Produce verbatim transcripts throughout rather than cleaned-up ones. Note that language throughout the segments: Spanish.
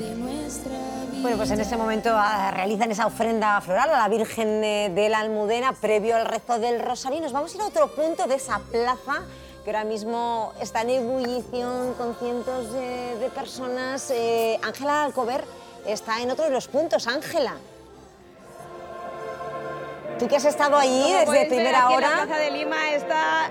Bueno, pues en este momento uh, realizan esa ofrenda floral a la Virgen eh, de la Almudena previo al rezo del Rosario. Nos vamos a ir a otro punto de esa plaza que ahora mismo está en ebullición con cientos de, de personas. Eh, Ángela Alcover está en otro de los puntos. Ángela, tú que has estado allí Como desde primera ver, aquí hora. En la Plaza de Lima está...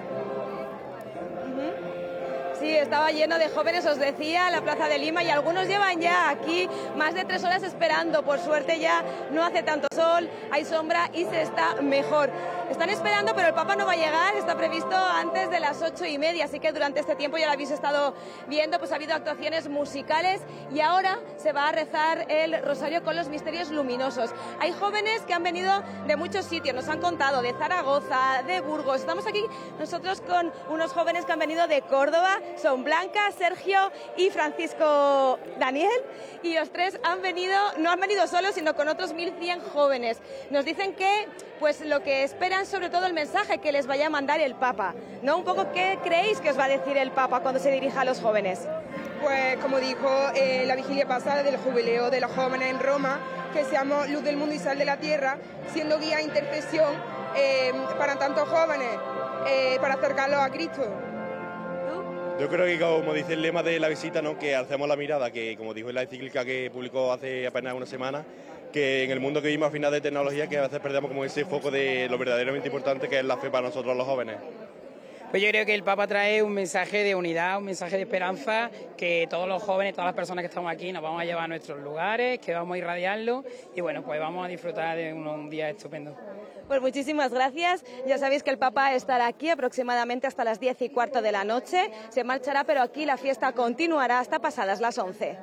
Sí, estaba lleno de jóvenes, os decía, la Plaza de Lima, y algunos llevan ya aquí más de tres horas esperando. Por suerte ya no hace tanto sol, hay sombra y se está mejor. Están esperando, pero el Papa no va a llegar, está previsto antes de las ocho y media, así que durante este tiempo ya lo habéis estado viendo, pues ha habido actuaciones musicales y ahora se va a rezar el rosario con los misterios luminosos. Hay jóvenes que han venido de muchos sitios, nos han contado, de Zaragoza, de Burgos. Estamos aquí nosotros con unos jóvenes que han venido de Córdoba. Son Blanca, Sergio y Francisco Daniel, y los tres han venido, no han venido solos, sino con otros mil cien jóvenes. Nos dicen que pues lo que esperan, sobre todo el mensaje que les vaya a mandar el Papa, ¿no? Un poco, ¿qué creéis que os va a decir el Papa cuando se dirija a los jóvenes? Pues como dijo eh, la vigilia pasada del jubileo de los jóvenes en Roma, que seamos luz del mundo y sal de la tierra, siendo guía e intercesión eh, para tantos jóvenes, eh, para acercarlos a Cristo. Yo creo que, como dice el lema de la visita, ¿no?, que alcemos la mirada, que como dijo en la encíclica que publicó hace apenas una semana, que en el mundo que vivimos al final de tecnología, que a veces perdemos como ese foco de lo verdaderamente importante que es la fe para nosotros los jóvenes. Pues yo creo que el Papa trae un mensaje de unidad, un mensaje de esperanza, que todos los jóvenes, todas las personas que estamos aquí nos vamos a llevar a nuestros lugares, que vamos a irradiarlo y bueno, pues vamos a disfrutar de un, un día estupendo. Pues muchísimas gracias. Ya sabéis que el Papa estará aquí aproximadamente hasta las diez y cuarto de la noche. Se marchará, pero aquí la fiesta continuará hasta pasadas las once.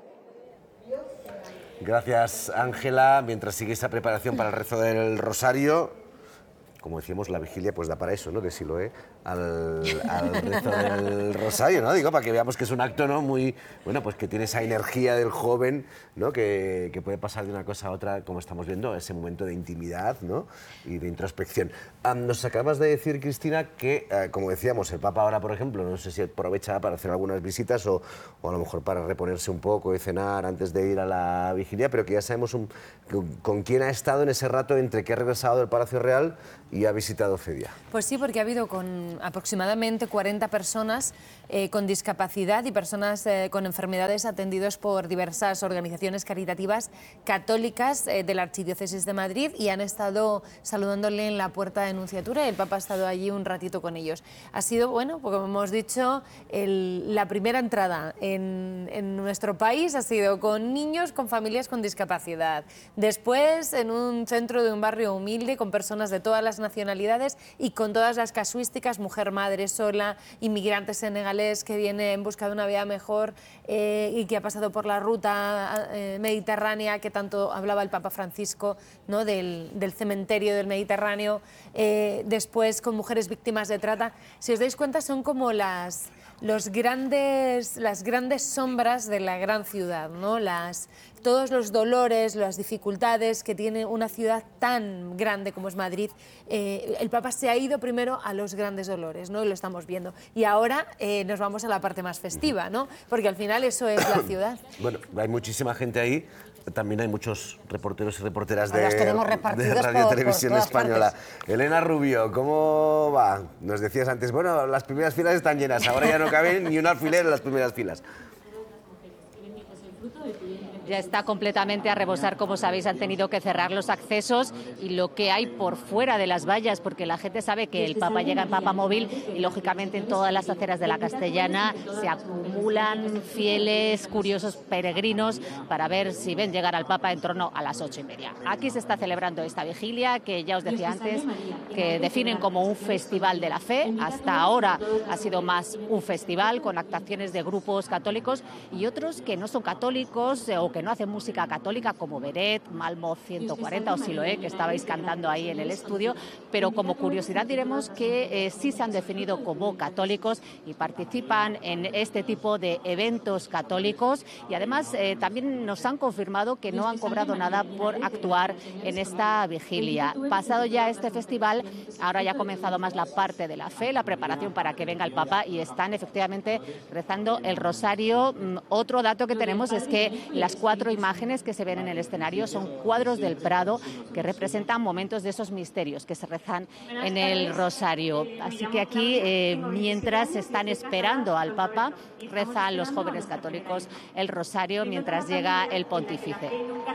Gracias, Ángela. Mientras sigue esa preparación para el rezo del Rosario, como decíamos, la vigilia pues da para eso, ¿no?, que sí lo es, al, al rezo del Rosario, ¿no? Digo, para que veamos que es un acto, ¿no?, muy, bueno, pues que tiene esa energía del joven, ¿no?, que, que puede pasar de una cosa a otra, como estamos viendo, ese momento de intimidad, ¿no?, y de introspección. Um, nos acabas de decir, Cristina, que, uh, como decíamos, el Papa ahora, por ejemplo, no sé si aprovecha para hacer algunas visitas o, o a lo mejor para reponerse un poco y cenar antes de ir a la vigilia, pero que ya sabemos un, con, con quién ha estado en ese rato entre que ha regresado del Palacio Real y ha visitado Fedia. Pues sí, porque ha habido con aproximadamente cuarenta personas eh, con discapacidad y personas eh, con enfermedades atendidos por diversas organizaciones caritativas católicas eh, de la Archidiócesis de Madrid, y han estado saludándole en la puerta de Nunciatura y el Papa ha estado allí un ratito con ellos. Ha sido, bueno, pues como hemos dicho, el, la primera entrada en, en nuestro país ha sido con niños, con familias con discapacidad. Después, en un centro de un barrio humilde con personas de todas las nacionalidades y con todas las casuísticas: mujer, madre sola, inmigrante senegalés que viene en busca de una vida mejor eh, y que ha pasado por la ruta eh, mediterránea que tanto hablaba el Papa Francisco, ¿no?, del, del cementerio del Mediterráneo. Eh, después con mujeres víctimas de trata. Si os dais cuenta, son como las... Los grandes, las grandes sombras de la gran ciudad, ¿no? Las, todos los dolores, las dificultades que tiene una ciudad tan grande como es Madrid. Eh, el Papa se ha ido primero a los grandes dolores, ¿no?, y lo estamos viendo. Y ahora eh, nos vamos a la parte más festiva, ¿no?, porque al final eso es la ciudad. Bueno, hay muchísima gente ahí. También hay muchos reporteros y reporteras de, Los tenemos de repartidos Radio por, Televisión por todas Española. partes. Elena Rubio, ¿cómo va? Nos decías antes, bueno, las primeras filas están llenas, ahora ya no cabe ni un alfiler en las primeras filas. Ya está completamente a rebosar, como sabéis, han tenido que cerrar los accesos y lo que hay por fuera de las vallas, porque la gente sabe que el Papa llega en Papa Móvil y lógicamente en todas las aceras de la Castellana se acumulan fieles, curiosos peregrinos para ver si ven llegar al Papa en torno a las ocho y media. Aquí se está celebrando esta vigilia que ya os decía antes que definen como un festival de la fe. Hasta ahora ha sido más un festival con actuaciones de grupos católicos y otros que no son católicos o que no hacen música católica, como Beret, Malmo ciento cuarenta o Siloé, que estabais cantando ahí en el estudio, pero como curiosidad diremos que eh, sí se han definido como católicos y participan en este tipo de eventos católicos, y además eh, también nos han confirmado que no han cobrado nada por actuar en esta vigilia. Pasado ya este festival, ahora ya ha comenzado más la parte de la fe, la preparación para que venga el Papa, y están efectivamente rezando el rosario. Otro dato que tenemos es que las cuatro imágenes que se ven en el escenario son cuadros del Prado que representan momentos de esos misterios que se rezan en el rosario. Así que aquí, eh, mientras están esperando al Papa, rezan los jóvenes católicos el rosario mientras llega el pontífice.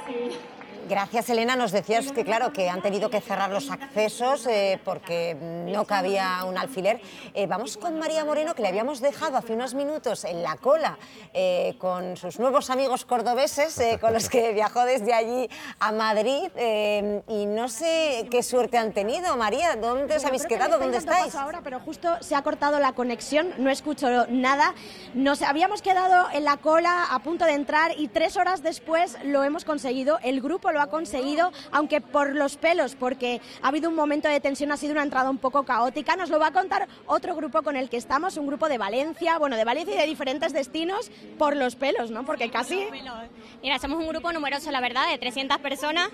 Gracias, Elena. Nos decías que, claro, que han tenido que cerrar los accesos eh, porque no cabía un alfiler. Eh, vamos con María Moreno, que le habíamos dejado hace unos minutos en la cola eh, con sus nuevos amigos cordobeses, eh, con los que viajó desde allí a Madrid. Eh, y no sé qué suerte han tenido, María. ¿Dónde os habéis quedado? ¿Dónde estáis? Ahora, pero justo se ha cortado la conexión, no escucho nada. Nos habíamos quedado en la cola a punto de entrar y tres horas después lo hemos conseguido. El grupo lo ha conseguido, aunque por los pelos, porque ha habido un momento de tensión, ha sido una entrada un poco caótica. Nos lo va a contar otro grupo con el que estamos, un grupo de Valencia, bueno, de Valencia y de diferentes destinos, por los pelos, ¿no? Porque casi... Mira, somos un grupo numeroso, la verdad, de trescientas personas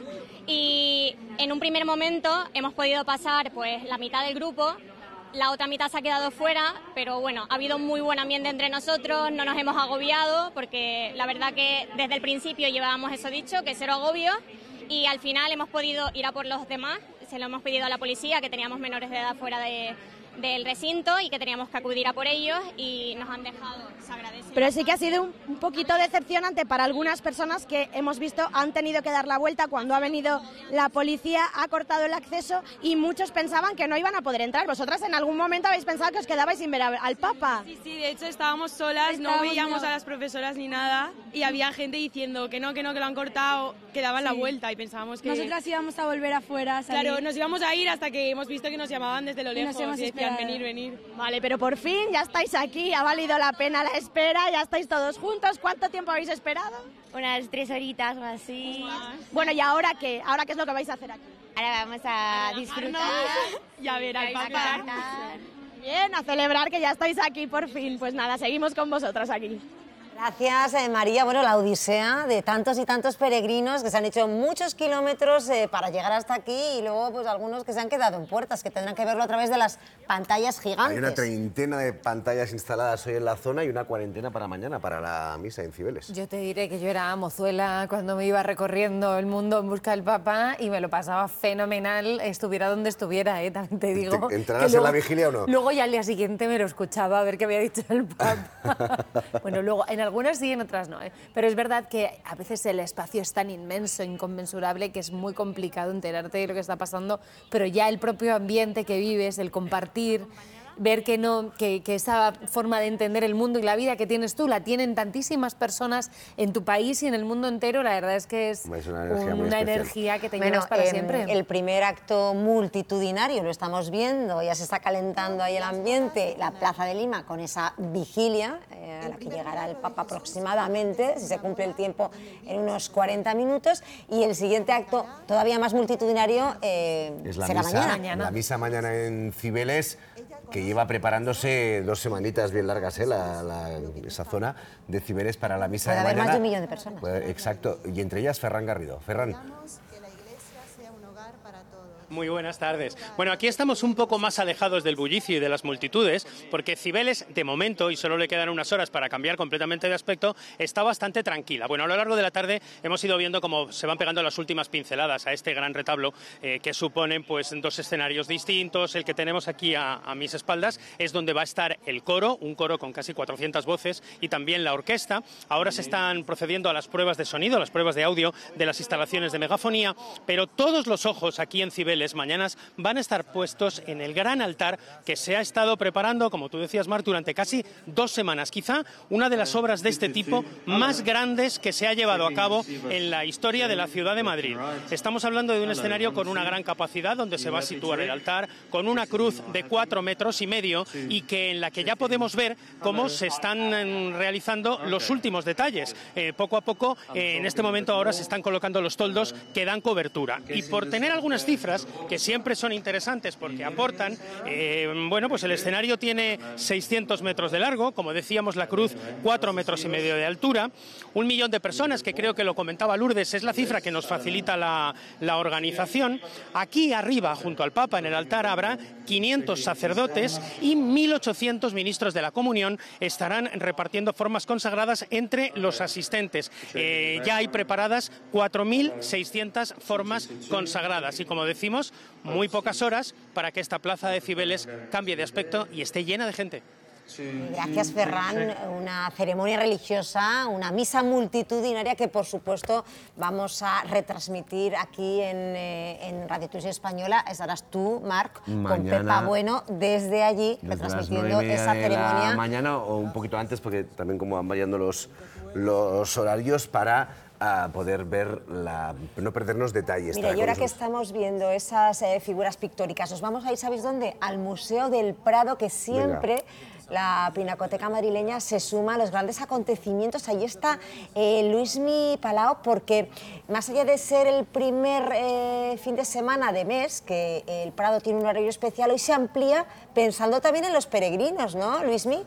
y en un primer momento hemos podido pasar pues la mitad del grupo. La otra mitad se ha quedado fuera, pero bueno, ha habido muy buen ambiente entre nosotros, no nos hemos agobiado, porque la verdad que desde el principio llevábamos eso dicho, que cero agobio, y al final hemos podido ir a por los demás, se lo hemos pedido a la policía, que teníamos menores de edad fuera de, del recinto y que teníamos que acudir a por ellos y nos han dejado, se agradece. Pero sí que ha sido un, un poquito decepcionante para algunas personas que hemos visto han tenido que dar la vuelta cuando ha venido la policía, ha cortado el acceso y muchos pensaban que no iban a poder entrar. ¿Vosotras en algún momento habéis pensado que os quedabais sin ver al Papa? Sí, sí, de hecho estábamos solas, estábamos no veíamos no. a las profesoras ni nada y había gente diciendo que no, que no, que lo han cortado, que daban sí. la vuelta y pensábamos que... Nosotras íbamos a volver afuera a salir. Claro, nos íbamos a ir hasta que hemos visto que nos llamaban desde lo lejos y, y decían venir, venir. Vale, pero por fin ya estáis aquí, ha valido la pena la espera, ya estáis todos juntos. ¿Cuánto tiempo habéis esperado? Unas tres horitas o así. Bueno, ¿y ahora qué? ¿Ahora qué es lo que vais a hacer aquí? Ahora vamos a, a disfrutar y a ver al Papa. Bien, a celebrar que ya estáis aquí por fin. Pues nada, seguimos con vosotras aquí. Gracias, eh, María. Bueno, la odisea de tantos y tantos peregrinos que se han hecho muchos kilómetros eh, para llegar hasta aquí y luego pues algunos que se han quedado en puertas, que tendrán que verlo a través de las pantallas gigantes. Hay una treintena de pantallas instaladas hoy en la zona y una cuarentena para mañana, para la misa en Cibeles. Yo te diré que yo era mozuela cuando me iba recorriendo el mundo en busca del Papa y me lo pasaba fenomenal, estuviera donde estuviera, ¿eh? También te digo. ¿Te, ¿Entrarás luego, en la vigilia o no? Luego ya al día siguiente me lo escuchaba a ver qué había dicho el Papa. Bueno, luego en algunas sí, en otras no, ¿eh? Pero es verdad que a veces el espacio es tan inmenso, inconmensurable, que es muy complicado enterarte de lo que está pasando, pero ya el propio ambiente que vives, el compartir, ver que, no, que, que esa forma de entender el mundo y la vida que tienes tú la tienen tantísimas personas en tu país y en el mundo entero, la verdad es que es, es una energía, un, una energía que te bueno, llevas para eh, siempre. El primer acto multitudinario lo estamos viendo, ya se está calentando ahí el ambiente, la Plaza de Lima con esa vigilia eh, a la que llegará el Papa aproximadamente, si se cumple el tiempo, en unos cuarenta minutos, y el siguiente acto todavía más multitudinario eh, es la será misa, mañana. La misa mañana en Cibeles, que lleva preparándose dos semanitas bien largas, ¿eh? la, la, esa zona de Cibeles para la misa Puede de haber mañana. más de un millón de personas. Pues, exacto, y entre ellas Ferran Garrido. Ferran. Muy buenas tardes. Bueno, aquí estamos un poco más alejados del bullicio y de las multitudes, porque Cibeles, de momento, y solo le quedan unas horas para cambiar completamente de aspecto, está bastante tranquila. Bueno, a lo largo de la tarde hemos ido viendo cómo se van pegando las últimas pinceladas a este gran retablo, eh, que suponen pues dos escenarios distintos. El que tenemos aquí a, a mis espaldas es donde va a estar el coro, un coro con casi cuatrocientas voces, y también la orquesta. Ahora se están procediendo a las pruebas de sonido, a las pruebas de audio de las instalaciones de megafonía, pero todos los ojos aquí en Cibeles mañanas van a estar puestos en el gran altar que se ha estado preparando, como tú decías, Mar, durante casi dos semanas. Quizá una de las obras de este tipo más grandes que se ha llevado a cabo en la historia de la ciudad de Madrid. Estamos hablando de un escenario con una gran capacidad donde se va a situar el altar, con una cruz de cuatro metros y medio y que en la que ya podemos ver cómo se están realizando los últimos detalles. Eh, poco a poco, eh, en este momento ahora se están colocando los toldos que dan cobertura. Y por tener algunas cifras, que siempre son interesantes porque aportan. Eh, bueno, pues el escenario tiene seiscientos metros de largo, como decíamos, la cruz cuatro metros y medio de altura, un millón de personas, que creo que lo comentaba Lourdes, es la cifra que nos facilita la, la organización. Aquí arriba, junto al Papa, en el altar, habrá quinientos sacerdotes y mil ochocientos ministros de la comunión estarán repartiendo formas consagradas entre los asistentes. Eh, ya hay preparadas cuatro mil seiscientas formas consagradas y, como decimos, muy pocas horas para que esta plaza de Cibeles cambie de aspecto y esté llena de gente. Gracias, Ferran. Una ceremonia religiosa, una misa multitudinaria que, por supuesto, vamos a retransmitir aquí en, eh, en Radio Televisión Española. Estarás tú, Marc, con Pepa Bueno, desde allí, desde retransmitiendo esa ceremonia. Mañana o un poquito antes, porque también como van variando los, los horarios para a poder ver, la, no perdernos detalles. Mira, y ahora que estamos viendo esas eh, figuras pictóricas, nos vamos a ir, ¿sabéis dónde? Al Museo del Prado, que siempre... Venga. La Pinacoteca madrileña se suma a los grandes acontecimientos. Ahí está eh, Luismi Palao, porque más allá de ser el primer eh, fin de semana de mes, que el Prado tiene un horario especial, hoy se amplía pensando también en los peregrinos, ¿no, Luismi?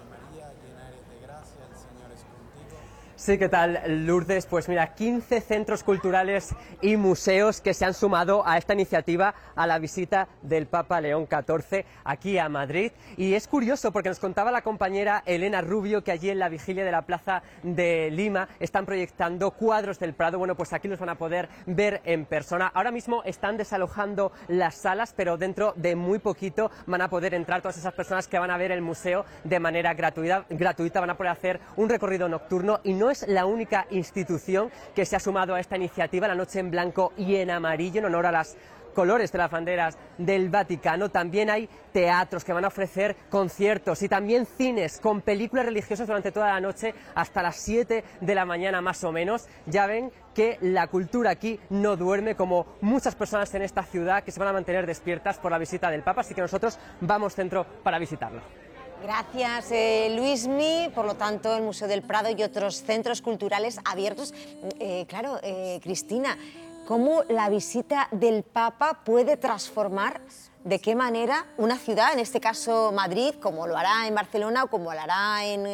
Sí, ¿qué tal, Lourdes? Pues mira, quince centros culturales y museos que se han sumado a esta iniciativa, a la visita del Papa León catorce aquí a Madrid. Y es curioso porque nos contaba la compañera Elena Rubio que allí en la vigilia de la Plaza de Lima están proyectando cuadros del Prado. Bueno, pues aquí los van a poder ver en persona. Ahora mismo están desalojando las salas, pero dentro de muy poquito van a poder entrar todas esas personas que van a ver el museo de manera gratuita. gratuita. Van a poder hacer un recorrido nocturno y no es la única institución que se ha sumado a esta iniciativa, la Noche en Blanco y en Amarillo, en honor a las colores de las banderas del Vaticano. También hay teatros que van a ofrecer conciertos y también cines con películas religiosas durante toda la noche hasta las siete de la mañana más o menos. Ya ven que la cultura aquí no duerme, como muchas personas en esta ciudad que se van a mantener despiertas por la visita del Papa, así que nosotros vamos dentro para visitarlo. Gracias, eh, Luismi. Por lo tanto, el Museo del Prado y otros centros culturales abiertos. Eh, claro, eh, Cristina, ¿cómo la visita del Papa puede transformar, de qué manera, una ciudad, en este caso Madrid, como lo hará en Barcelona o como lo hará en,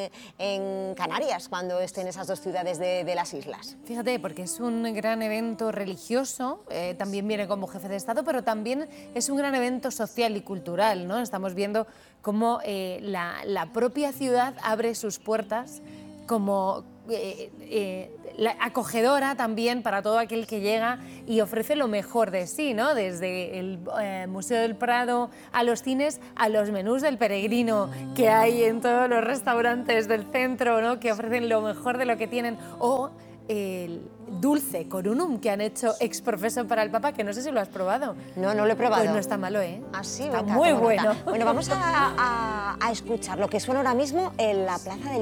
en Canarias, cuando estén esas dos ciudades de, de las islas? Fíjate, porque es un gran evento religioso, eh, también viene como jefe de Estado, pero también es un gran evento social y cultural, ¿no? Estamos viendo cómo eh, la, la propia ciudad abre sus puertas como eh, eh, la acogedora también para todo aquel que llega y ofrece lo mejor de sí, ¿no? Desde el eh, Museo del Prado a los cines, a los menús del peregrino que hay en todos los restaurantes del centro, ¿no? Que ofrecen lo mejor de lo que tienen, o el dulce corunum que han hecho ex profeso para el Papa, que no sé si lo has probado. No, no lo he probado. Pues no está malo, ¿eh? Ah, sí, está venga, muy bueno. Bueno, vamos a, a, a escuchar lo que suena ahora mismo en la Plaza del